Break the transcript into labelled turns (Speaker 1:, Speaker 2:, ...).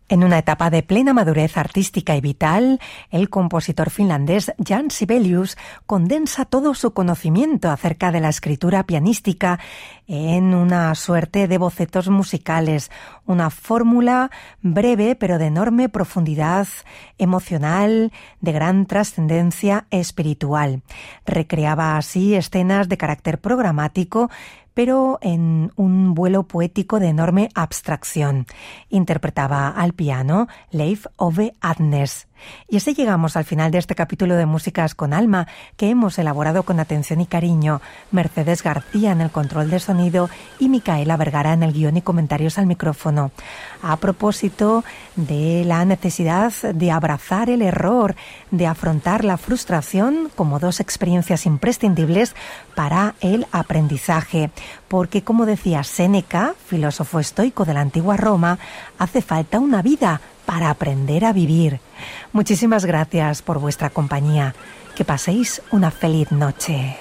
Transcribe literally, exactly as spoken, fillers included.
Speaker 1: En una etapa de plena madurez artística y vital, el compositor finlandés Jan Sibelius condensa todo su conocimiento acerca de la escritura pianística en una suerte de bocetos musicales, una fórmula breve pero de enorme profundidad emocional, de gran trascendencia espiritual. Recreaba así escenas de carácter programático, pero en un vuelo poético de enorme abstracción. Interpretaba al piano Leif Ove Adnes. Y así llegamos al final de este capítulo de Músicas con Alma, que hemos elaborado con atención y cariño. Mercedes García en el control de sonido y Micaela Vergara en el guión y comentarios al micrófono. A propósito de la necesidad de abrazar el error, de afrontar la frustración como dos experiencias imprescindibles para el aprendizaje. Porque, como decía Séneca, filósofo estoico de la antigua Roma, hace falta una vida para aprender a vivir. Muchísimas gracias por vuestra compañía. Que paséis una feliz noche.